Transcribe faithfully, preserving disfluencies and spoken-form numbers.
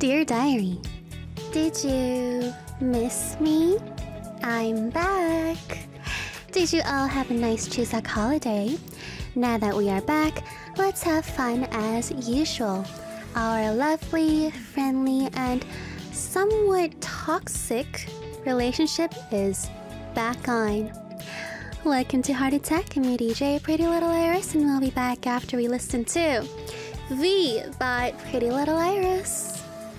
Dear Diary, did you miss me? I'm back. Did you all have a nice Chuseok holiday? Now that we are back, let's have fun as usual. Our lovely, friendly, and somewhat toxic relationship is back on. Welcome to Heart Attack. I'm your D J, Pretty Little Iris, and we'll be back after we listen to V by Pretty Little Iris.